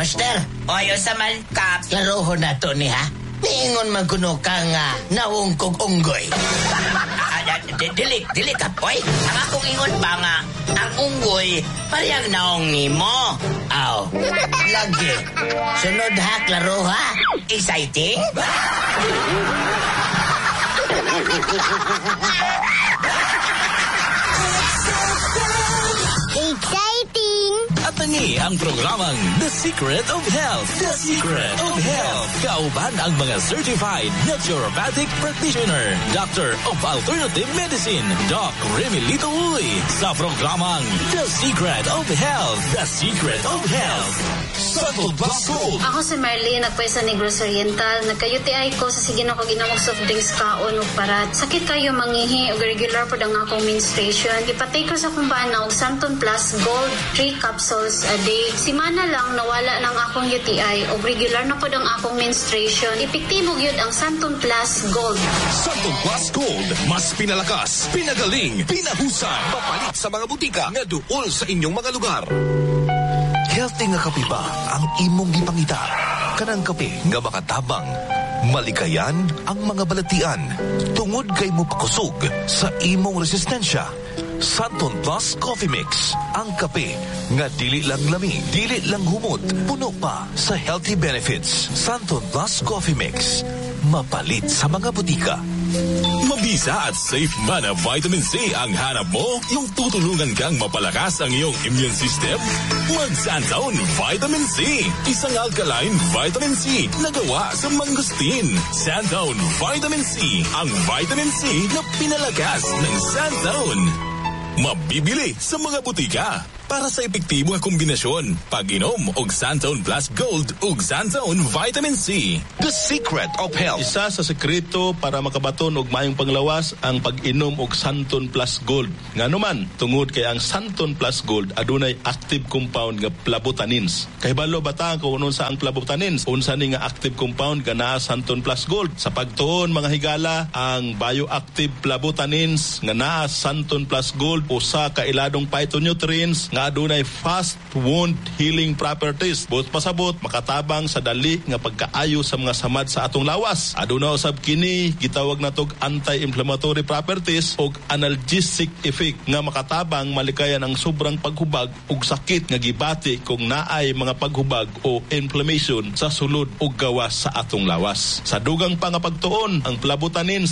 Master, Oyo sa malkap. laruho na to ni ha. Niingon man kuno ka nga nawong kog unggoy. Dili ka, boy. Ang akong ingon pa nga, ang unggoy, parang naong nimo. Aw, lagi. Sunod ha, klaro ha. Exciting? Exciting! At nangi ang programang The Secret of Health. The Secret of Health. Kauban ang mga certified naturopathic practitioner, Doctor of Alternative Medicine, Doc Remilito Uy, sa programang The Secret of Health. The Secret of Health. Santo Blas Gold. Ako si Marlene, nagpwesa ni Gross Oriental. Nagka-UTI ko sa sige na ko ginamog soft drinks kaon o parat. Sakit kayo mangihi o regular po ang akong menstruation. Ipatay ko sa kumbana og Santon Plus Gold 3 capsules a day. Simana lang nawala ng akong UTI o regular na po ang akong menstruation. Epektibo yun ang Santon Plus Gold. Santon Plus Gold. Mas pinalakas, pinagaling, pinahusay. Mapalit sa mga butika nga duol sa inyong mga lugar. Healthy nga kape ba ang imong gipangita? Kanang kape nga makatabang, malikayan ang mga balatian, tungod kay mo pakusog sa imong resistensya. Santon Plus Coffee Mix, ang kape nga dili lang lami, dili lang humot, puno pa sa healthy benefits. Santon Plus Coffee Mix, mapalit sa mga butika. Mabisa at safe man na vitamin C ang hanap mo? Yung tutulungan kang mapalakas ang iyong immune system? Mag-Santon Vitamin C. Isang alkaline vitamin C na gawa sa mangustin. Santon Vitamin C. Ang vitamin C na pinalakas ng Santon. Mabibili sa mga butika. Para sa epektibo nga kombinasyon, pag-inom og Santon Plus Gold ug Santon Vitamin C. The Secret of Health. Isa sa sekreto para makabaton og maayong panglawas ang pag-inom og Santon Plus Gold. Nganuman, tungod kay ang Santon Plus Gold adunay active compound nga flavotanins. Kahibalo bata kung unsa sa ang flavotanins, unsa ni nga active compound nga naa Santon Plus Gold. Sa pagtuon mga higala, ang bioactive flavotanins nga naa Santon Plus Gold usa ka iladong phytonutrients nga adunay fast wound healing properties. Buot pasabot makatabang sa dali nga pagkaayo sa mga samad sa atong lawas. Aduna usab kini gitawag natog anti-inflammatory properties ug analgesic effect nga makatabang malikayan ang sobrang paghubag ug sakit nga gibati kung naay mga paghubag o inflammation sa sulod ug gawas sa atong lawas. Sa dugang pangapagtuon ang flavotanins